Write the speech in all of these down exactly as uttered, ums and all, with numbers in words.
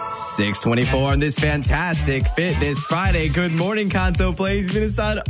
six twenty-four on this fantastic Fitness Friday. Good morning, Kanto Place, Minasan.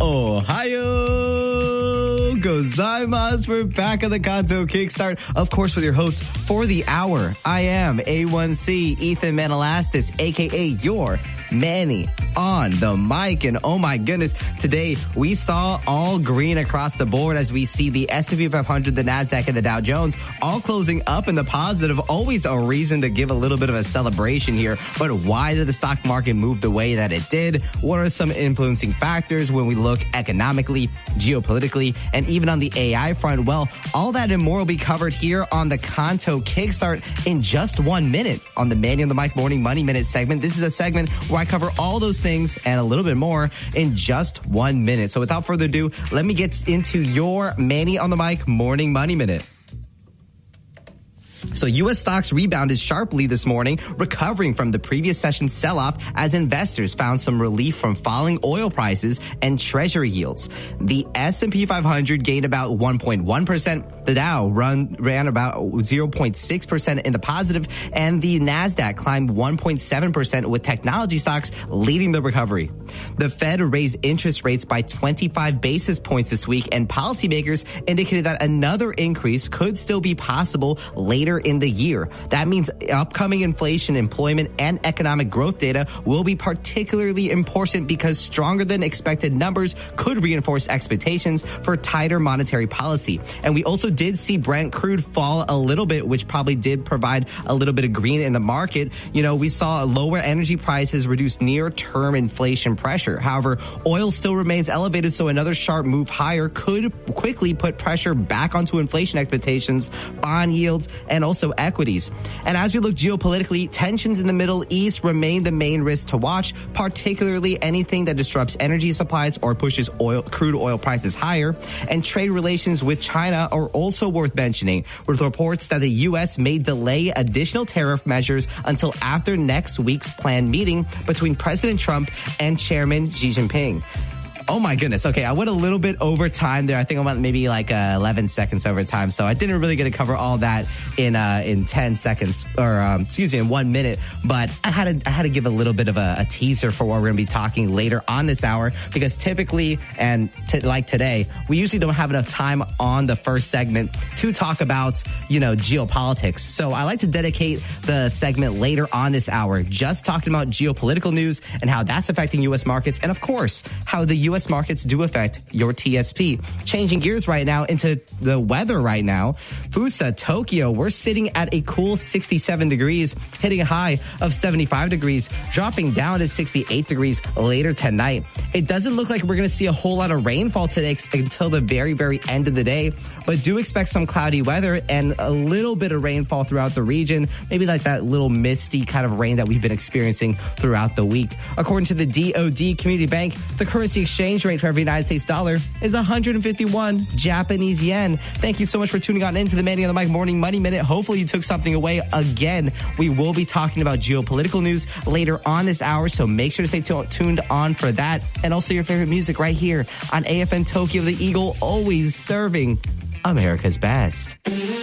Ohayo gozaimasu. We're back on the Kanto Kickstart. Of course, with your host for the hour. I am A one C, Ethan Manalastis, a k a your Manny on the mic. And oh my goodness, today we saw all green across the board as we see the S and P five hundred, the NASDAQ, and the Dow Jones all closing up in the positive. Always a reason to give a little bit of a celebration here. But why did the stock market move the way that it did? What are some influencing factors when we look economically, geopolitically, and even on the A I front? Well, all that and more will be covered here on the Kanto Kickstart in just one minute on the Manny on the Mic Morning Money Minute segment. This is a segment where I cover all those things and a little bit more in just one minute. So without further ado, let me get into your Manny on the Mic Morning Money Minute. So U S stocks rebounded sharply this morning, recovering from the previous session's sell-off as investors found some relief from falling oil prices and treasury yields. The S and P five hundred gained about one point one percent. The Dow run, ran about zero point six percent in the positive, and the NASDAQ climbed one point seven percent with technology stocks leading the recovery. The Fed raised interest rates by twenty-five basis points this week, and policymakers indicated that another increase could still be possible later in the year. That means upcoming inflation, employment, and economic growth data will be particularly important because stronger than expected numbers could reinforce expectations for tighter monetary policy. And we also did see Brent crude fall a little bit, which probably did provide a little bit of green in the market. You know, we saw lower energy prices reduce near-term inflation pressure. However, oil still remains elevated, so another sharp move higher could quickly put pressure back onto inflation expectations, bond yields, and also equities. And as we look geopolitically, tensions in the Middle East remain the main risk to watch, particularly anything that disrupts energy supplies or pushes oil, crude oil prices higher. And trade relations with China are also worth mentioning, with reports that the U S may delay additional tariff measures until after next week's planned meeting between President Trump and Chairman Xi Jinping. Oh my goodness. Okay, I went a little bit over time there. I think I went maybe like uh, eleven seconds over time. So I didn't really get to cover all that in uh, in ten seconds, or um, excuse me, in one minute. But I had to I had to give a little bit of a, a teaser for what we're going to be talking later on this hour, because typically, and t- like today, we usually don't have enough time on the first segment to talk about, you know, geopolitics. So I like to dedicate the segment later on this hour just talking about geopolitical news and how that's affecting U S markets, and of course, how the U S markets do affect your T S P. Changing gears right now into the weather right now. Fusa, Tokyo, we're sitting at a cool sixty-seven degrees, hitting a high of seventy-five degrees, dropping down to sixty-eight degrees later tonight. It doesn't look like we're going to see a whole lot of rainfall today until the very, very end of the day, but do expect some cloudy weather and a little bit of rainfall throughout the region, maybe like that little misty kind of rain that we've been experiencing throughout the week. According to the D O D Community Bank, the currency exchange rate for every United States dollar is one hundred fifty-one Japanese yen. Thank you so much for tuning on into the Manny on the Mic Morning Money Minute. Hopefully you took something away. Again, we will be talking about geopolitical news later on this hour, so make sure to stay t- tuned on for that. And also your favorite music right here on A F M Tokyo, the Eagle, always serving America's best.